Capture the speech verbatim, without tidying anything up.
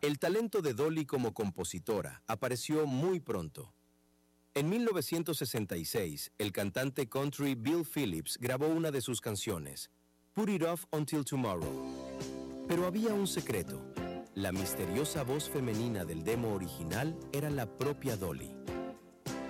El talento de Dolly como compositora apareció muy pronto. En mil novecientos sesenta y seis, el cantante country Bill Phillips grabó una de sus canciones, Put It Off Until Tomorrow. Pero había un secreto. La misteriosa voz femenina del demo original era la propia Dolly.